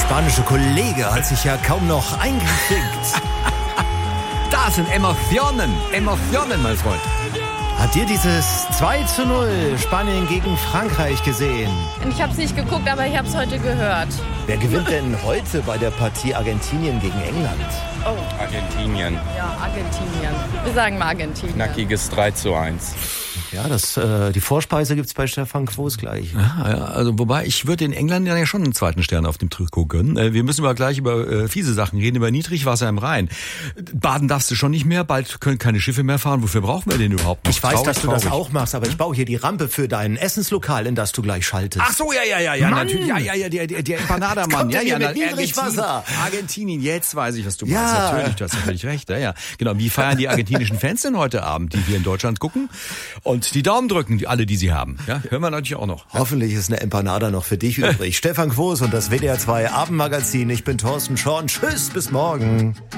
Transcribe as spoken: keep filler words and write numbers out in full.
spanische Kollege hat sich ja kaum noch eingekriegt. Das sind Emotionen, Emotionen, mein Freund. Hat dir dieses zwei zu null Spanien gegen Frankreich gesehen? Ich habe es nicht geguckt, aber ich habe es heute gehört. Wer gewinnt denn heute bei der Partie Argentinien gegen England? Oh, Argentinien. ja, Argentinien. Wir sagen mal Argentinien. Knackiges drei zu eins. Ja, das, äh, die Vorspeise gibt's bei Stefan Quos gleich. Ja, ja, also wobei, ich würde den Engländern ja schon einen zweiten Stern auf dem Trikot gönnen. Äh, wir müssen aber gleich über äh, fiese Sachen reden, über Niedrigwasser im Rhein. Baden darfst du schon nicht mehr, bald können keine Schiffe mehr fahren. Wofür brauchen wir den überhaupt noch? Ich weiß, Traurig, dass du traurig. das auch machst, aber ich baue hier die Rampe für dein Essenslokal, in das du gleich schaltest. Ach so, ja, ja, ja, ja, Mann! natürlich, ja, ja, ja, der, der, der Empanada-Mann. Kommt Ja, denn ja, hier mit na, Niedrigwasser? Argentinien, Argentinien, jetzt weiß ich, was du Ja. meinst. Natürlich, du hast ja völlig recht. Ja, ja. Genau, wie feiern die argentinischen Fans denn heute Abend, die hier in Deutschland gucken und die Daumen drücken, die, alle, die sie haben. Ja, hören wir natürlich auch noch. Hoffentlich ist eine Empanada noch für dich übrig. Stefan Quos und das W D R zwei Abendmagazin. Ich bin Thorsten Schorn. Tschüss, bis morgen.